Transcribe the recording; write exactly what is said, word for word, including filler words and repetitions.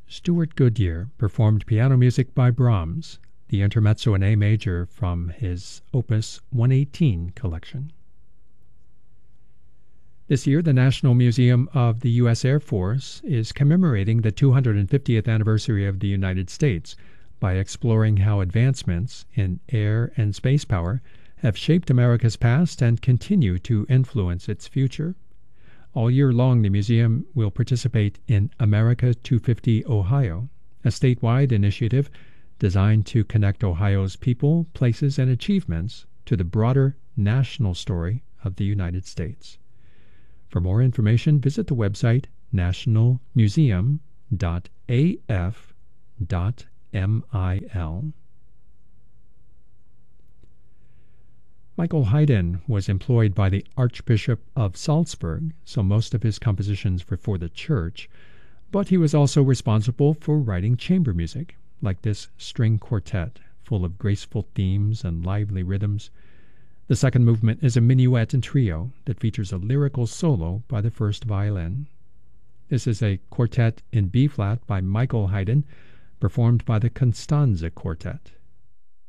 Stuart Goodyear performed piano music by Brahms, the intermezzo in A major from his Opus one eighteen collection. This year, the National Museum of the U S Air Force is commemorating the two hundred fiftieth anniversary of the United States by exploring how advancements in air and space power have shaped America's past and continue to influence its future. All year long, the museum will participate in America two fifty Ohio, a statewide initiative designed to connect Ohio's people, places, and achievements to the broader national story of the United States. For more information, visit the website national museum dot a f dot mil. Michael Haydn was employed by the Archbishop of Salzburg, so most of his compositions were for the church, but he was also responsible for writing chamber music, like this string quartet, full of graceful themes and lively rhythms. The second movement is a minuet and trio that features a lyrical solo by the first violin. This is a quartet in B-flat by Michael Haydn, performed by the Constanze Quartet.